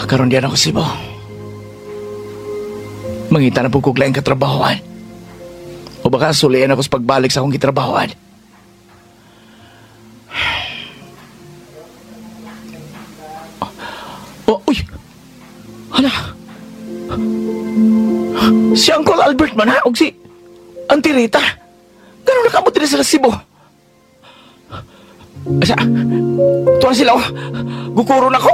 Karon diyan ako Cebu. Mangita na po kong laing katrabahoan. O baka sulian ako sa pagbalik sa akong kitrabahoan. Oh, uy! Hala! Si Uncle Albert man ha, o si Auntie Rita. Gano'n nakamot din sa Cebu? Asa? Tuwan sila oh. Gukuro na ko.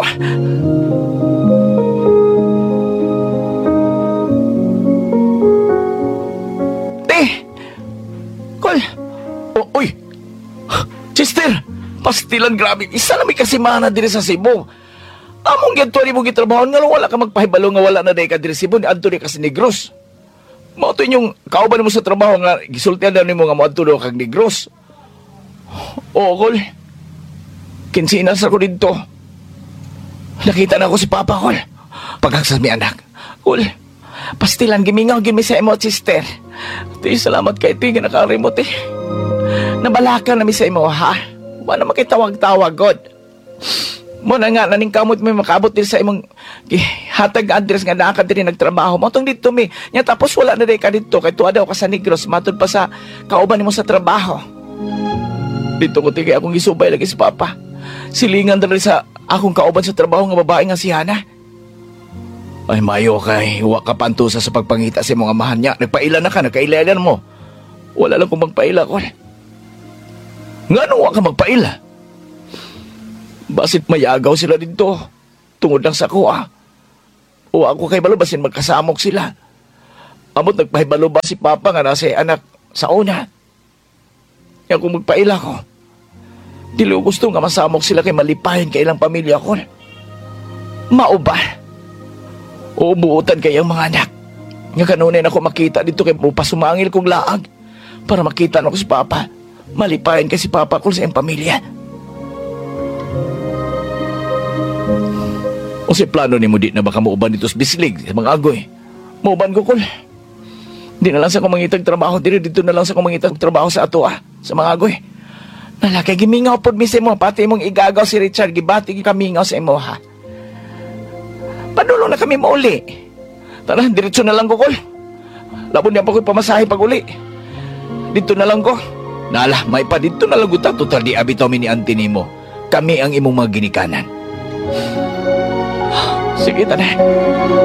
Kol! Oh, uy! Sister! Pastilan grabe. Isa na may kasimana din sa Cebu. Among yan tuwari mong gitrabahoan nga wala ka magpahibalo nga wala na dahi ka din sa Cebu ni Anthony kasi Negros. Mauto yung kauban mo sa trabaho nga gisultihan na mo nga mauto daw kag Negros. Oo, Kol. Kinsinas ako dito. Nakita na ako si Papa, Kol. Pagkaksas mi anak. Kol, pastilan gimingaw gimi sa imo, sister. Ti, salamat kay ti, nakarimot eh. Nabalakan na mi sa imo, ha? Wala makitawag-tawag, God. Muna nga, naning kamot mo makabot din sa imong hatag address nga nakakad din nagtrabaho. Matong dito mi. Nya tapos wala na rin ka dito. Kaya tuwa daw ka sa Negros. Matod pa sa kauban mo sa trabaho. Dito ko tigay akong gisubay lagi si Papa. Silingan na rin sa akong kauban sa trabaho nga babae nga si Hana. Ay mayo kay, huwag ka pantusa sa pagpangita sa mga amahan niya. Nagpaila na ka, nagkailalan mo. Wala lang kung magpaila ko. Nga nung huwag ka magpaila? Basit mayagaw sila dito. Tungod lang sa kuha. O ako kay balubasin magkasamok sila. Amot nagpahibalo ba si Papa nga nasa anak sa una. Yan kung magpaila ko. Dili gusto nga masamok sila kay malipahin kay ilang pamilya ko. Mauba. O buutan kay ang mga anak. Nga kanunin ako makita dito kay upasumangil kong laag. Para makita na ko si Papa. Malipahin kay si Papa ko sa iyang pamilya. O si plano ni mo di na baka mauban dito sa bislig, sa mga agoy. Mauban ko, Kol. Di na lang sa kumangitag trabaho, dito na lang sa kumangitag trabaho sa ato, sa mga agoy. Nalakay, gimingaw po mi sa imo, pati mong igagaw si Richard, gibati kamingaw sa imo, ha. Padulo na kami mauli. Tara, diretso na lang ko, Kol. Labon niya pa ko'y pamasahe pag uli. Dito na lang ko. Nala, may pa dito na lang ko total di abitaw mi ni Auntie mo. Kami ang imong mga ginikanan. Sige, tanay.